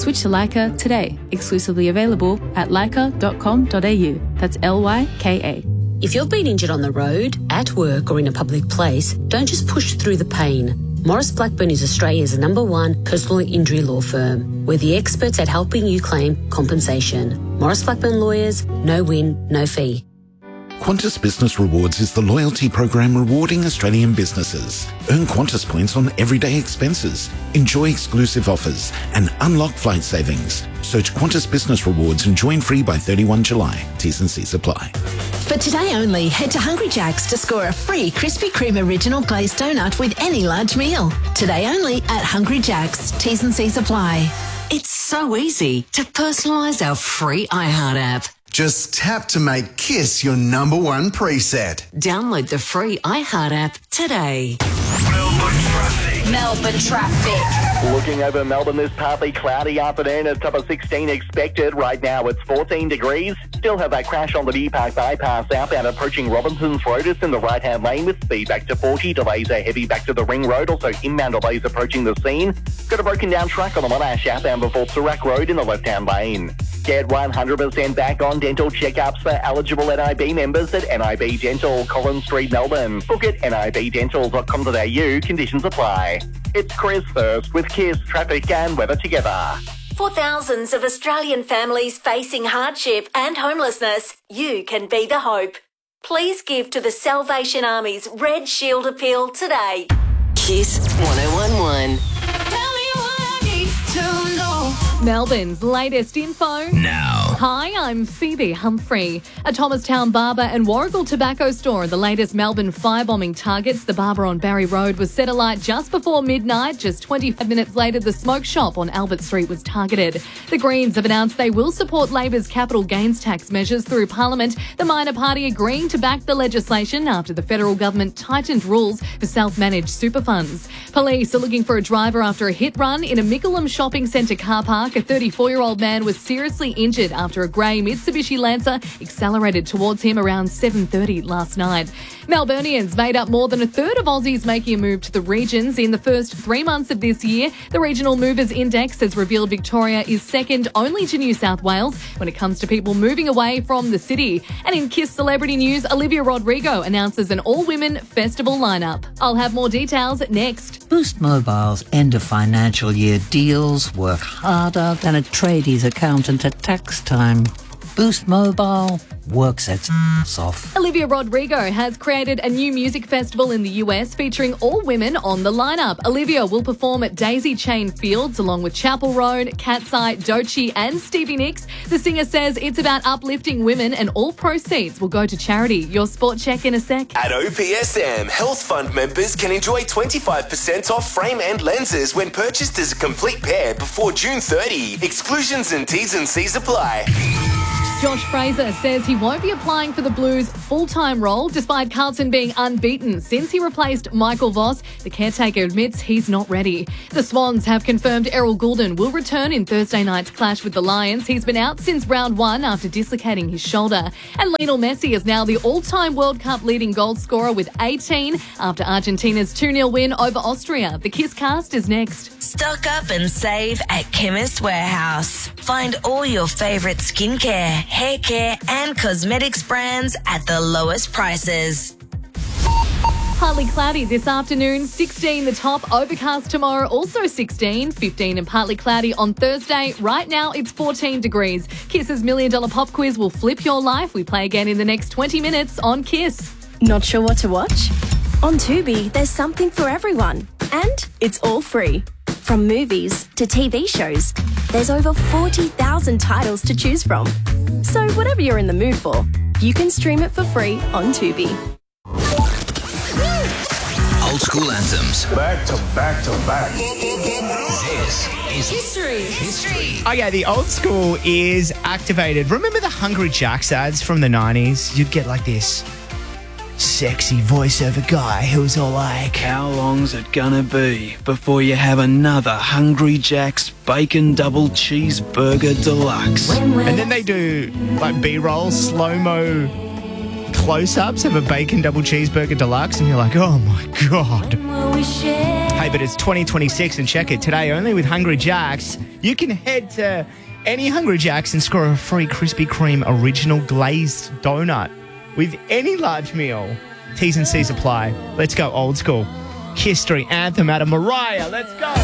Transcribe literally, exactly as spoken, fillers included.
Switch to Lyka today. Exclusively available at lyka dot com dot a u. That's L Y K A. If you've been injured on the road, at work or in a public place, don't just push through the pain. Morris Blackburn is Australia's number one personal injury law firm. We're the experts at helping you claim compensation. Morris Blackburn Lawyers, no win, no fee. Qantas Business Rewards is the loyalty program rewarding Australian businesses. Earn Qantas points on everyday expenses, enjoy exclusive offers, and unlock flight savings. Search Qantas Business Rewards and join free by thirty-first of July. T's and C's apply. For today only, head to Hungry Jack's to score a free Krispy Kreme Original Glazed Donut with any large meal. Today only at Hungry Jack's. T's and C's apply. It's so easy to personalise our free iHeart app. Just tap to make KISS your number one preset. Download the free iHeart app today. Melbourne traffic. Melbourne traffic. Looking over Melbourne, this partly cloudy afternoon. It's top of sixteen expected. Right now it's fourteen degrees. Still have that crash on the New Park bypass outbound approaching Robinson's Road. It's in the right-hand lane with speed back to forty. Delays are heavy back to the Ring Road. Also inbound delays approaching the scene. Got a broken down truck on the Monash outbound before Turak Road in the left-hand lane. Get one hundred percent back on dental checkups for eligible N I B members at N I B Dental, Collins Street, Melbourne. Book at N I B dental dot com dot a u. Conditions apply. It's Chris First with KISS Traffic and Weather together. For thousands of Australian families facing hardship and homelessness, you can be the hope. Please give to the Salvation Army's Red Shield Appeal today. KISS one oh one one. Melbourne's latest info now. Hi, I'm Phoebe Humphrey. A Thomastown barber and Warrigal tobacco store are the latest Melbourne firebombing targets. The barber on Barry Road was set alight just before midnight. Just twenty-five minutes later, the smoke shop on Albert Street was targeted. The Greens have announced they will support Labor's capital gains tax measures through Parliament, the minor party agreeing to back the legislation after the federal government tightened rules for self-managed super funds. Police are looking for a driver after a hit run in a Mickleham shopping centre car park. A thirty-four-year-old man was seriously injured after a grey Mitsubishi Lancer accelerated towards him around seven thirty last night. Melburnians made up more than a third of Aussies making a move to the regions in the first three months of this year. The Regional Movers Index has revealed Victoria is second only to New South Wales when it comes to people moving away from the city. And in KISS celebrity news, Olivia Rodrigo announces an all-women festival lineup. I'll have more details next. Boost Mobile's end of financial year deals work harder than a tradie's accountant at tax time. Boost Mobile works its ass off. Olivia Rodrigo has created a new music festival in the U S featuring all women on the lineup. Olivia will perform at Daisy Chain Fields along with Chapel Roan, Cat's Eye, Doechii and Stevie Nicks. The singer says it's about uplifting women and all proceeds will go to charity. Your sport check in a sec. At O P S M, Health Fund members can enjoy twenty-five percent off frame and lenses when purchased as a complete pair before June thirtieth. Exclusions and T's and C's apply. Josh Fraser says he won't be applying for the Blues' full-time role despite Carlton being unbeaten since he replaced Michael Voss. The caretaker admits he's not ready. The Swans have confirmed Errol Goulden will return in Thursday night's clash with the Lions. He's been out since round one after dislocating his shoulder. And Lionel Messi is now the all-time World Cup leading goal scorer with eighteen after Argentina's two nil win over Austria. The KISS cast is next. Stock up and save at Chemist Warehouse. Find all your favourite skincare, hair care and cosmetics brands at the lowest prices. Partly cloudy this afternoon, sixteen the top, overcast tomorrow, also sixteen, fifteen and partly cloudy on Thursday. Right now it's fourteen degrees. KISS's Million Dollar Pop Quiz will flip your life. We play again in the next twenty minutes on KISS. Not sure what to watch? On Tubi, there's something for everyone. And it's all free. From movies to T V shows, there's over forty thousand titles to choose from. So whatever you're in the mood for, you can stream it for free on Tubi. Old school anthems. Back to back to back. This is History. History. Okay, the old school is activated. Remember the Hungry Jack's ads from the nineties? You'd get like this sexy voiceover guy who was all like, how long's it gonna be before you have another Hungry Jack's Bacon Double Cheeseburger Deluxe? And then they do like B-roll, slow-mo close-ups of a bacon double cheeseburger deluxe and you're like, oh my God. Hey, but it's twenty twenty-six and check it. Today only with Hungry Jack's. You can head to any Hungry Jack's and score a free Krispy Kreme original glazed donut with any large meal. T's and C's apply. Let's go old school. History anthem out of Mariah. Let's go.